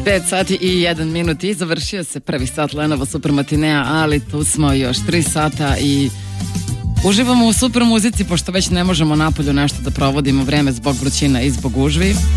5 sati i 1 minut i završio se prvi sat Lenovo Super Matinea, ali tu smo još 3 sata i uživamo u super muzici, pošto već ne možemo napolju nešto da provodimo vreme zbog vrućina i zbog gužvi.